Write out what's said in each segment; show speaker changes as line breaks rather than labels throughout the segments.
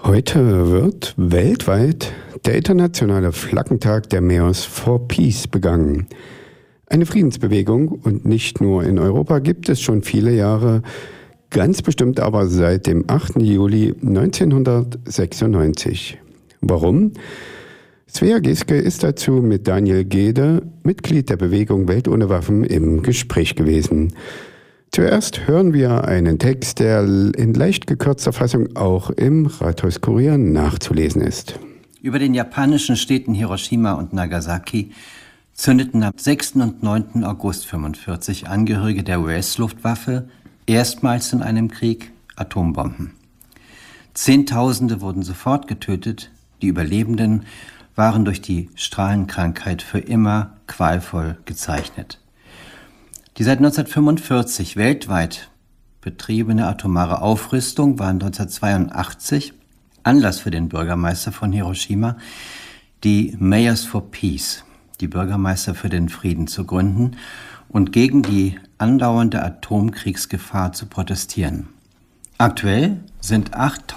Heute wird weltweit der internationale Flaggentag der Mayors for Peace begangen. Eine Friedensbewegung, und nicht nur in Europa, gibt es schon viele Jahre, ganz bestimmt aber seit dem 8. Juli 1996. Warum? Svea Giske ist dazu mit Daniel Gede, Mitglied der Bewegung Welt ohne Waffen, im Gespräch gewesen. Zuerst hören wir einen Text, der in leicht gekürzter Fassung auch im Rathauskurier nachzulesen ist.
Über den japanischen Städten Hiroshima und Nagasaki zündeten am 6. und 9. August 1945 Angehörige der US-Luftwaffe erstmals in einem Krieg Atombomben. Zehntausende wurden sofort getötet, die Überlebenden waren durch die Strahlenkrankheit für immer qualvoll gezeichnet. Die seit 1945 weltweit betriebene atomare Aufrüstung war 1982 Anlass für den Bürgermeister von Hiroshima, die Mayors for Peace, die Bürgermeister für den Frieden, zu gründen und gegen die andauernde Atomkriegsgefahr zu protestieren. Aktuell sind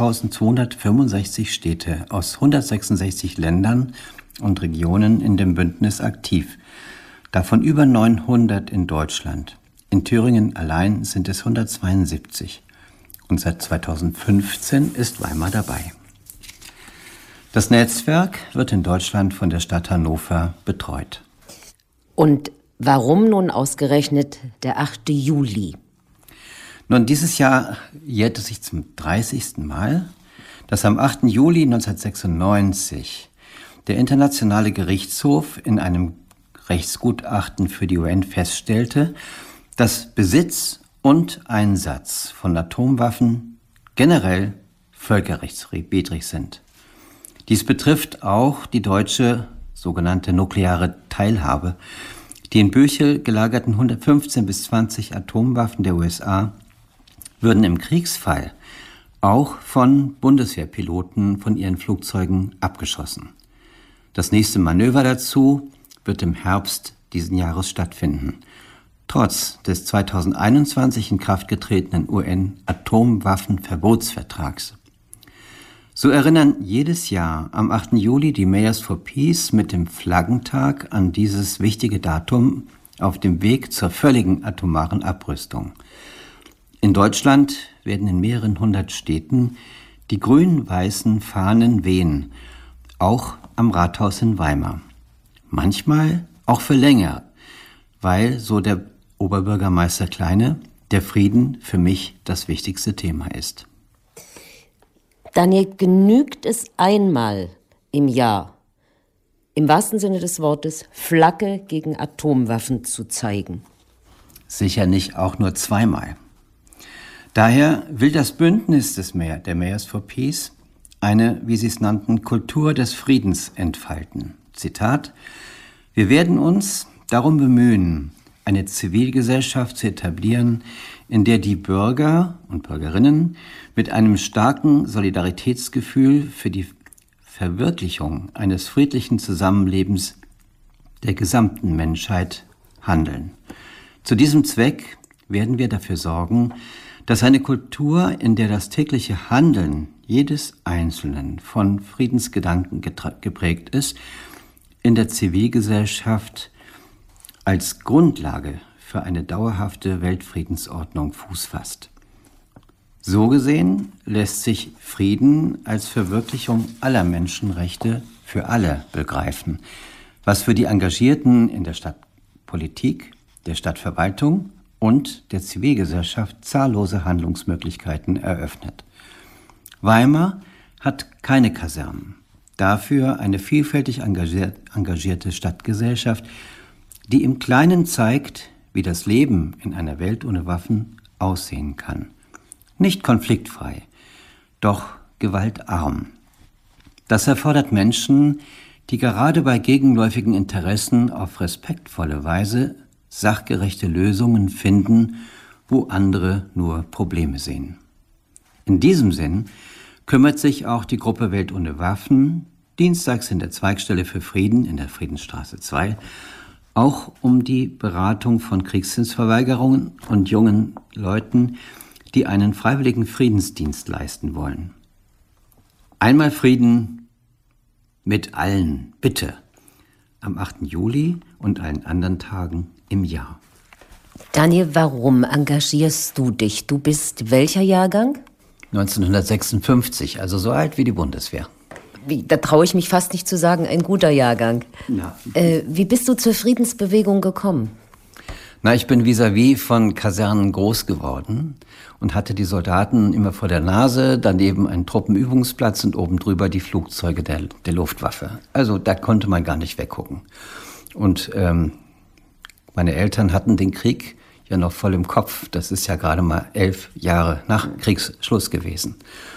8.265 Städte aus 166 Ländern und Regionen in dem Bündnis aktiv, davon über 900 in Deutschland. In Thüringen allein sind es 172. Und seit 2015 ist Weimar dabei. Das Netzwerk wird in Deutschland von der Stadt Hannover betreut.
Und warum nun ausgerechnet der 8. Juli?
Nun, dieses Jahr jährt es sich zum 30. Mal, dass am 8. Juli 1996 der Internationale Gerichtshof in einem Rechtsgutachten für die UN feststellte, dass Besitz und Einsatz von Atomwaffen generell völkerrechtswidrig sind. Dies betrifft auch die deutsche sogenannte nukleare Teilhabe. Die in Böchel gelagerten 115 bis 20 Atomwaffen der USA würden im Kriegsfall auch von Bundeswehrpiloten von ihren Flugzeugen abgeschossen. Das nächste Manöver dazu wird im Herbst diesen Jahres stattfinden, trotz des 2021 in Kraft getretenen UN-Atomwaffenverbotsvertrags. So erinnern jedes Jahr am 8. Juli die Mayors for Peace mit dem Flaggentag an dieses wichtige Datum auf dem Weg zur völligen atomaren Abrüstung. In Deutschland werden in mehreren hundert Städten die grün-weißen Fahnen wehen, auch am Rathaus in Weimar. Manchmal auch für länger, weil, so der Oberbürgermeister Kleine, der Frieden für mich das wichtigste Thema ist.
Daniel, genügt es einmal im Jahr, im wahrsten Sinne des Wortes, Flagge gegen Atomwaffen zu zeigen?
Sicher nicht auch nur zweimal. Daher will das Bündnis der Mayors for Peace eine, wie sie es nannten, Kultur des Friedens entfalten. Zitat: Wir werden uns darum bemühen, eine Zivilgesellschaft zu etablieren, in der die Bürger und Bürgerinnen mit einem starken Solidaritätsgefühl für die Verwirklichung eines friedlichen Zusammenlebens der gesamten Menschheit handeln. Zu diesem Zweck werden wir dafür sorgen, dass eine Kultur, in der das tägliche Handeln jedes Einzelnen von Friedensgedanken geprägt ist, in der Zivilgesellschaft als Grundlage für eine dauerhafte Weltfriedensordnung Fuß fasst. So gesehen lässt sich Frieden als Verwirklichung aller Menschenrechte für alle begreifen, was für die Engagierten in der Stadtpolitik, der Stadtverwaltung und der Zivilgesellschaft zahllose Handlungsmöglichkeiten eröffnet. Weimar hat keine Kasernen, dafür eine vielfältig engagierte Stadtgesellschaft, die im Kleinen zeigt, wie das Leben in einer Welt ohne Waffen aussehen kann. Nicht konfliktfrei, doch gewaltarm. Das erfordert Menschen, die gerade bei gegenläufigen Interessen auf respektvolle Weise sachgerechte Lösungen finden, wo andere nur Probleme sehen. In diesem Sinn kümmert sich auch die Gruppe Welt ohne Waffen dienstags in der Zweigstelle für Frieden in der Friedensstraße 2 auch um die Beratung von Kriegsdienstverweigerungen und jungen Leuten, die einen freiwilligen Friedensdienst leisten wollen. Einmal Frieden mit allen, bitte. Am 8. Juli und allen anderen Tagen im Jahr.
Daniel, warum engagierst du dich? Du bist welcher Jahrgang?
1956, also so alt wie die Bundeswehr.
Da traue ich mich fast nicht zu sagen, ein guter Jahrgang.
Ja.
Wie bist du zur Friedensbewegung gekommen?
Na, ich bin vis-à-vis von Kasernen groß geworden und hatte die Soldaten immer vor der Nase, daneben einen Truppenübungsplatz und oben drüber die Flugzeuge der Luftwaffe. Also da konnte man gar nicht weggucken. Und meine Eltern hatten den Krieg ja noch voll im Kopf. Das ist ja gerade mal 11 Jahre nach Kriegsschluss gewesen.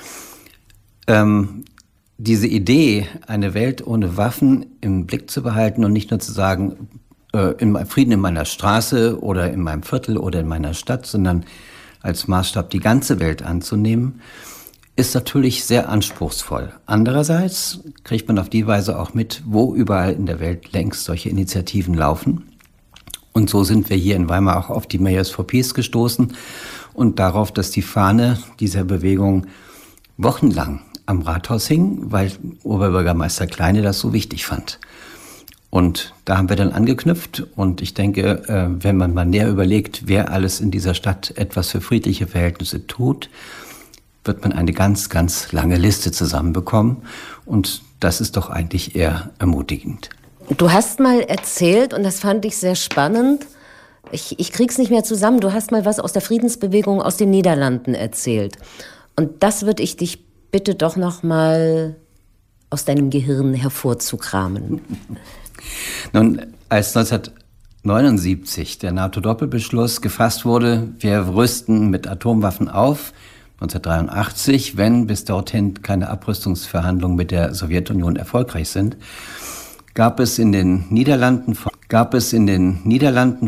Diese Idee, eine Welt ohne Waffen im Blick zu behalten und nicht nur zu sagen, Frieden in meiner Straße oder in meinem Viertel oder in meiner Stadt, sondern als Maßstab die ganze Welt anzunehmen, ist natürlich sehr anspruchsvoll. Andererseits kriegt man auf die Weise auch mit, wo überall in der Welt längst solche Initiativen laufen. Und so sind wir hier in Weimar auch auf die Mayors for Peace gestoßen und darauf, dass die Fahne dieser Bewegung wochenlang am Rathaus hing, weil Oberbürgermeister Kleine das so wichtig fand. Und da haben wir dann angeknüpft und ich denke, wenn man mal näher überlegt, wer alles in dieser Stadt etwas für friedliche Verhältnisse tut, wird man eine ganz, ganz lange Liste zusammenbekommen und das ist doch eigentlich eher ermutigend.
Du hast mal erzählt, und das fand ich sehr spannend, ich krieg's nicht mehr zusammen, du hast mal was aus der Friedensbewegung aus den Niederlanden erzählt. Und das würde ich dich bitte doch noch mal aus deinem Gehirn hervorzukramen.
Nun, als 1979 der NATO-Doppelbeschluss gefasst wurde, wir rüsten mit Atomwaffen auf, 1983, wenn bis dorthin keine Abrüstungsverhandlungen mit der Sowjetunion erfolgreich sind, gab es in den Niederlanden